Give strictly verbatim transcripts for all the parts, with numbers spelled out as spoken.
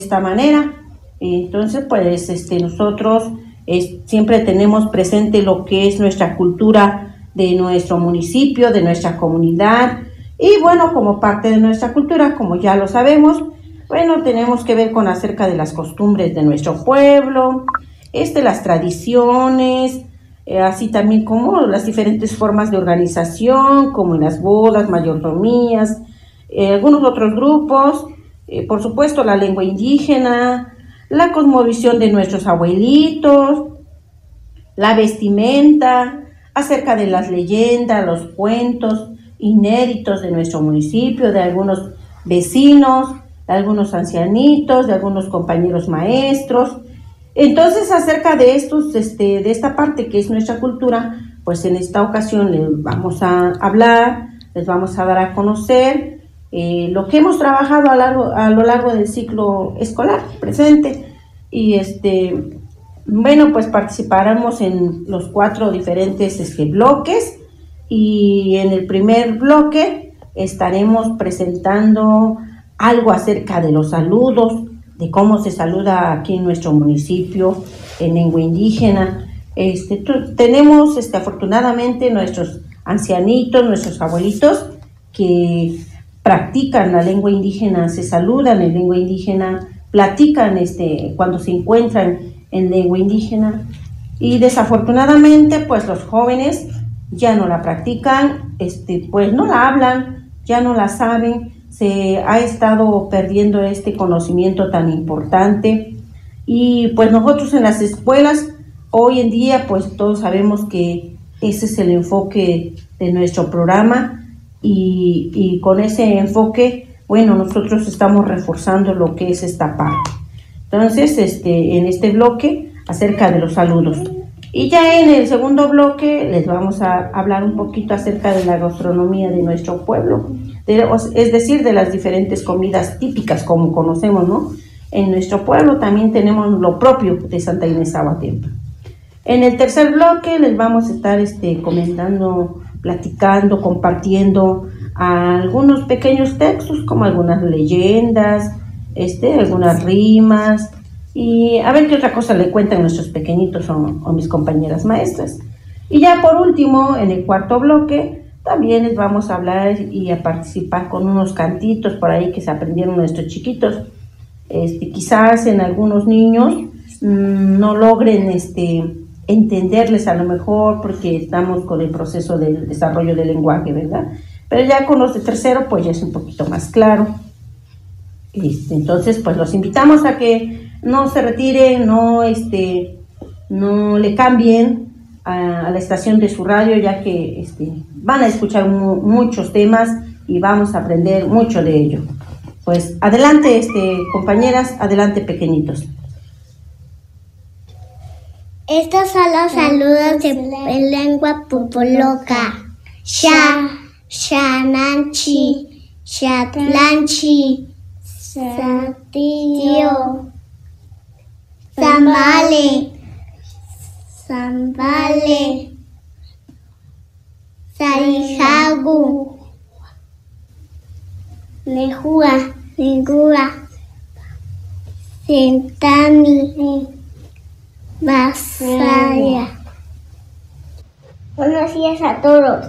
esta manera. Entonces, pues este, nosotros es, siempre tenemos presente lo que es nuestra cultura de nuestro municipio, de nuestra comunidad, y bueno, como parte de nuestra cultura, como ya lo sabemos, bueno, tenemos que ver con acerca de las costumbres de nuestro pueblo, este, las tradiciones, eh, así también como las diferentes formas de organización, como en las bodas, mayordomías, eh, algunos otros grupos, eh, por supuesto la lengua indígena, la cosmovisión de nuestros abuelitos, la vestimenta, acerca de las leyendas, los cuentos inéditos de nuestro municipio, de algunos vecinos, de algunos ancianitos, de algunos compañeros maestros. Entonces, acerca de estos, este, de esta parte que es nuestra cultura, pues en esta ocasión les vamos a hablar, les vamos a dar a conocer eh, lo que hemos trabajado a, largo, a lo largo del ciclo escolar presente. Y este, bueno, pues participaremos en los cuatro diferentes este, bloques, y en el primer bloque estaremos presentando algo acerca de los saludos, de cómo se saluda aquí en nuestro municipio en lengua indígena. Este, tu, tenemos este, afortunadamente nuestros ancianitos, nuestros abuelitos que practican la lengua indígena, se saludan en lengua indígena, platican este, cuando se encuentran en lengua indígena, y desafortunadamente pues los jóvenes ya no la practican, este, pues no la hablan, ya no la saben, se ha estado perdiendo este conocimiento tan importante. Y pues nosotros en las escuelas hoy en día pues todos sabemos que ese es el enfoque de nuestro programa, y, y con ese enfoque, bueno, nosotros estamos reforzando lo que es esta parte. Entonces, este, en este bloque acerca de los saludos. Y ya en el segundo bloque les vamos a hablar un poquito acerca de la gastronomía de nuestro pueblo, de, es decir, de las diferentes comidas típicas como conocemos, ¿no? En nuestro pueblo también tenemos lo propio de Santa Inés Aguatempa. En el tercer bloque les vamos a estar este, comentando, platicando, compartiendo algunos pequeños textos, como algunas leyendas, este, algunas rimas, y a ver qué otra cosa le cuentan nuestros pequeñitos o, o mis compañeras maestras. Y ya por último, en el cuarto bloque, también les vamos a hablar y a participar con unos cantitos por ahí que se aprendieron nuestros chiquitos. Este, quizás en algunos niños mmm, no logren este, entenderles a lo mejor porque estamos con el proceso del desarrollo del lenguaje, ¿verdad? Pero ya con los de tercero pues ya es un poquito más claro. Este, entonces pues los invitamos a que no se retiren, no, este, no le cambien a, a la estación de su radio, ya que este, van a escuchar mu muchos temas y vamos a aprender mucho de ello. Pues adelante, este, compañeras, adelante pequeñitos. Estos son los saludos de lengua popoloca. Sha, Shananchi, Shatlanchi, Satillo, Zambale, Zambale, Sarijagu, Nehua, Negua, Sentani, Basaya. Buenos días a todos.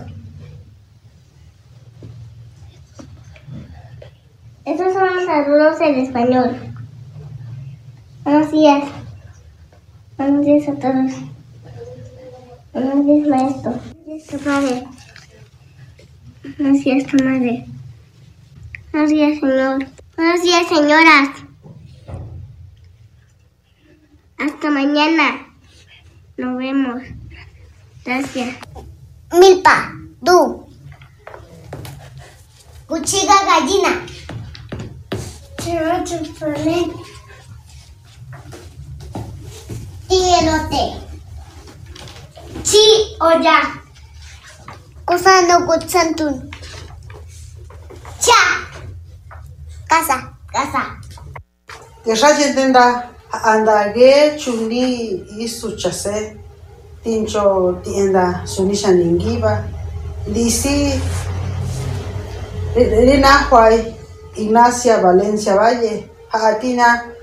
Estos son los saludos en español. Buenos días. Buenos días a todos. Buenos días, maestro. Buenos días, padre. Buenos días, tu madre. Buenos días, señor. Buenos días, señoras. Hasta mañana. Nos vemos. Gracias. Milpa, tú. Cuchiga gallina. Y elote. Chi olla. Kusano kutsantun. Cha. Casa. Casa. Yasha tenda andage chuli isuchase tincho tienda sunisha ningiba lisi Rina Juay Ignacia Valencia Valle Hatina